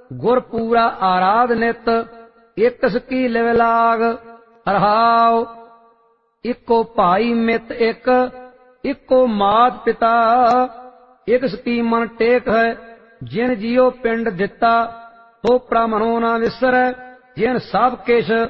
गुर पूरा आराध नित, एक सकी लिव लाग। रहाओ इको भाई मित एक, इको मात पिता, एक सकी मन टेक है। जिन जियो पिंड दिता, तो ब्राह्मणों ना विसरै। जिन सब किश